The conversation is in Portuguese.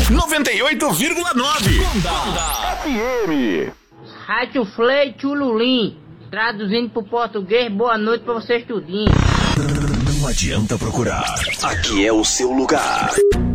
98,9. FM. Rádio Flei Tchululim. Traduzindo pro português, boa noite pra vocês tudinho. Não adianta procurar. Aqui é o seu lugar.